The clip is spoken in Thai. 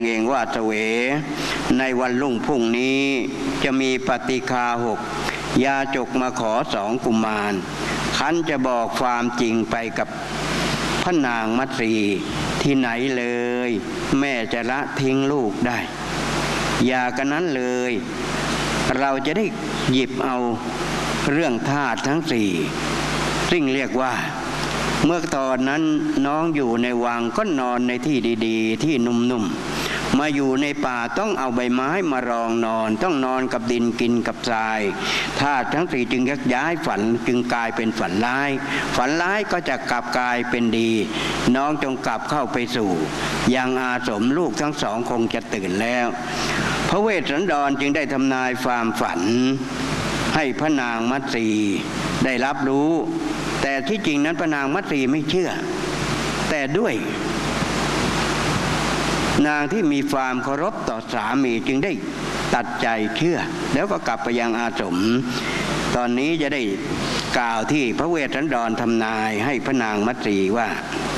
เองว่าเสวในวันรุ่งพรุ่งนี้จะมีปฏิฆา6ยาจกมาขอ2กุมารขันจะบอกความจริงไปกับพระนางมัตรีที่ไหนเลยแม่จะละทิ้งลูกได้อย่ากันนั้นเลยเราจะได้หยิบเอาเรื่องธาตุทั้ง4ซึ่งเรียกว่าเมื่อตอนนั้นน้องอยู่ในวังก็นอนในที่ดีๆที่นุ่มๆมาอยู่ในป่าต้องเอาใบไม้มารองนอนต้องนอนกับดินกินกับทรายธาตุทั้ง4จึงยักย้ายฝันจึงกลายเป็นฝันร้ายฝันร้ายก็จะกลับกลายเป็นดีน้องจงกลับเข้าไปสู่ยังอาสมลูกทั้งสองคงจะตื่นแล้วพระเวสสันดรจึงได้ทำนายความฝันให้พระนางมัตสีได้รับรู้แต่ที่จริงนั้นพระนางมัตสีไม่เชื่อแต่ด้วยนางที่มีความเคารพต่อสามีจึงได้ตัดใจเชื่อแล้วก็กลับไปยังอาสมตอนนี้จะได้กล่าวที่พระเวสสันดรทำนายให้พระนางมัตสีว่า